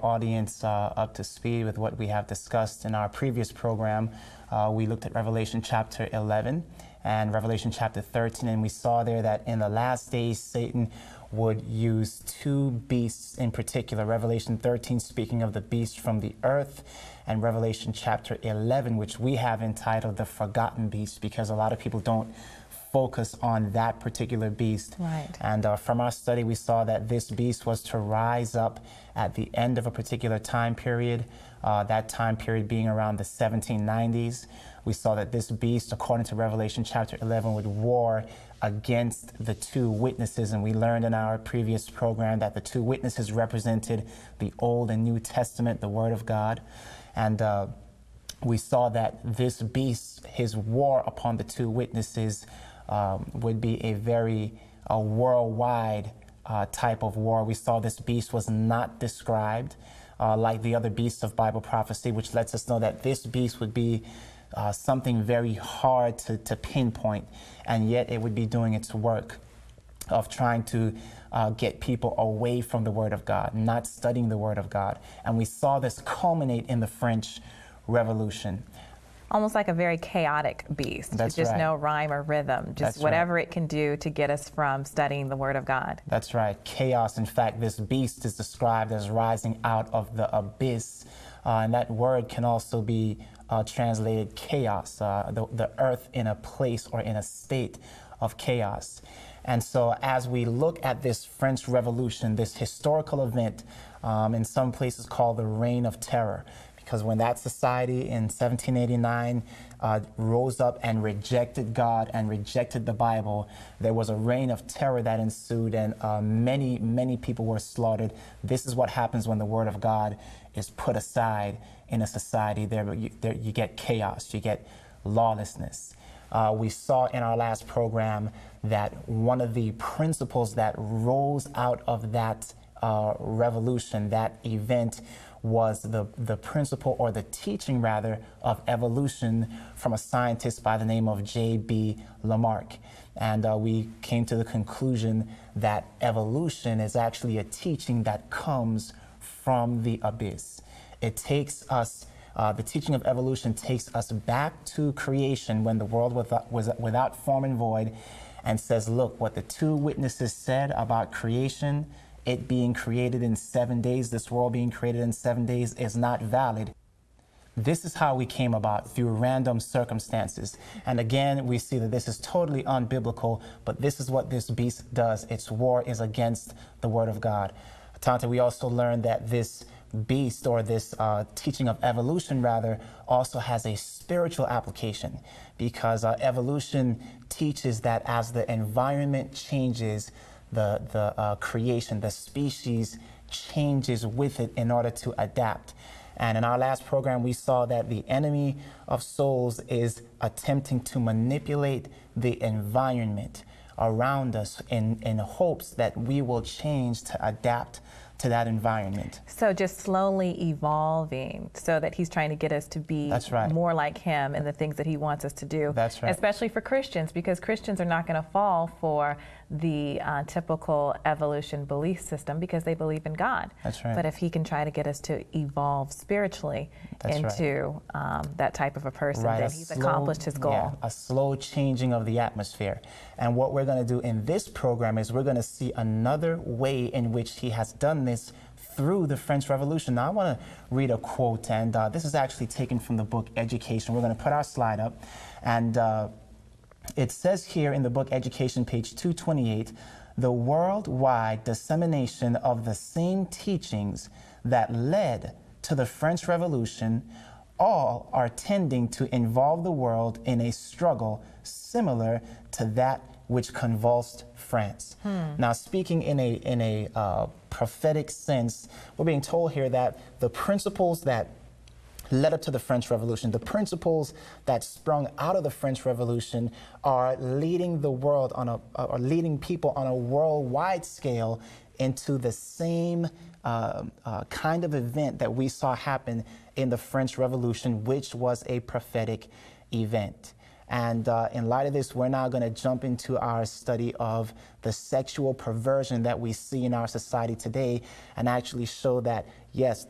audience up to speed with what we have discussed in our previous program, we looked at Revelation chapter 11 and Revelation chapter 13, and we saw there that in the last days, Satan would use two beasts in particular. Revelation 13 speaking of the beast from the earth, and Revelation chapter 11, which we have entitled the forgotten beast, because a lot of people don't focus on that particular beast. Right. And from our study, we saw that this beast was to rise up at the end of a particular time period, that time period being around the 1790s. We saw that this beast, according to Revelation chapter 11, would war against the two witnesses. And we learned in our previous program that the two witnesses represented the Old and New Testament, the Word of God. And we saw that this beast, his war upon the two witnesses, would be a very worldwide type of war. We saw this beast was not described like the other beasts of Bible prophecy, which lets us know that this beast would be something very hard to pinpoint, and yet it would be doing its work of trying to get people away from the Word of God, not studying the Word of God. And we saw this culminate in the French Revolution. Almost like a very chaotic beast. That's just right. No rhyme or rhythm, just That's whatever right. It can do to get us from studying the Word of God. That's right, chaos. In fact, this beast is described as rising out of the abyss, and that word can also be translated chaos, the earth in a place or in a state of chaos. And so as we look at this French Revolution, this historical event, in some places called the Reign of Terror, because when that society in 1789 rose up and rejected God and rejected the Bible, there was a reign of terror that ensued, and many people were slaughtered. This is what happens when the Word of God is put aside in a society. There you get chaos, you get lawlessness. We saw in our last program that one of the principles that rose out of that revolution, that event, was the principle, or the teaching rather, of evolution from a scientist by the name of J.B. Lamarck. And we came to the conclusion that evolution is actually a teaching that comes from the abyss. It takes us, the teaching of evolution takes us back to creation when the world was without form and void, and says, look, what the two witnesses said about creation, it being created in 7 days, this world being created in 7 days, is not valid. This is how we came about, through random circumstances. And again, we see that this is totally unbiblical, but this is what this beast does. Its war is against the Word of God. Tante, we also learned that this beast, or this teaching of evolution rather, also has a spiritual application, because evolution teaches that as the environment changes, the creation, the species changes with it in order to adapt. And in our last program, we saw that the enemy of souls is attempting to manipulate the environment around us in hopes that we will change to adapt to that environment. So just slowly evolving, so that he's trying to get us to be That's right. more like him in the things that he wants us to do. That's right. Especially for Christians, because Christians are not going to fall for the typical evolution belief system, because they believe in God. That's right. But if he can try to get us to evolve spiritually That's into that type of a person, Right, then a he's slow- accomplished his goal. Yeah, a slow changing of the atmosphere. And what we're going to do in this program is we're going to see another way in which he has done this through the French Revolution. Now, I want to read a quote, and this is actually taken from the book Education. We're going to put our slide up, and it says here in the book Education, page 228, the worldwide dissemination of the same teachings that led to the French Revolution all are tending to involve the world in a struggle similar to that which convulsed France. Now, speaking in a prophetic sense, we're being told here that the principles that led up to the French Revolution, the principles that sprung out of the French Revolution, are leading the world on are leading people on a worldwide scale into the same kind of event that we saw happen in the French Revolution, which was a prophetic event. And in light of this, we're now going to jump into our study of the sexual perversion that we see in our society today, and actually show that, yes,